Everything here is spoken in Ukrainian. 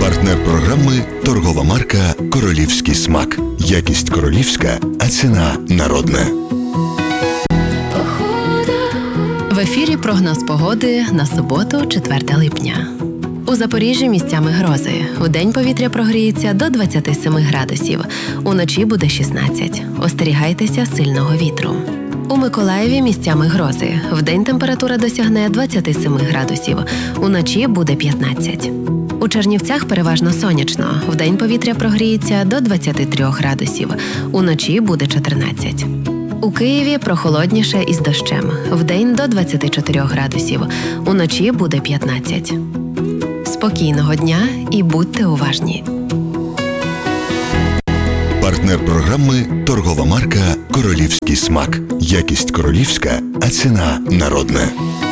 Партнер програми – торгова марка «Королівський смак». Якість королівська, а ціна народна. В ефірі прогноз погоди на суботу, 4 липня. У Запоріжжі місцями грози. Вдень повітря прогріється до 27 градусів. Уночі буде 16. Остерігайтеся сильного вітру. У Миколаєві місцями грози. Вдень температура досягне 27 градусів. Уночі буде 15. У Чернівцях переважно сонячно. Вдень повітря прогріється до 23 градусів. Уночі буде 14. У Києві прохолодніше із дощем. Вдень до 24 градусів. Уночі буде 15. Спокійного дня і будьте уважні. Партнер програми – торгова марка «Королівський смак». Якість королівська, а ціна народна.